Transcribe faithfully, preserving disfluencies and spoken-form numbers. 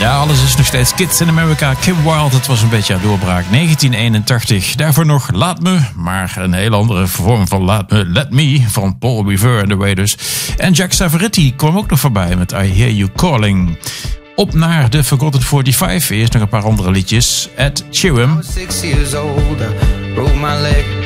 Ja, alles is nog steeds Kids in America. Kim Wilde, het was een beetje haar doorbraak. negentien eenentachtig. Daarvoor nog Laat Me, maar een heel andere vorm van Laat Me, Let Me van Paul Revere en The Wailers. En Jack Savoretti kwam ook nog voorbij met I Hear You Calling. Op naar de Forgotten vijfenveertig. Eerst nog een paar andere liedjes. Ed Sheeran. Six years old, I broke my leg.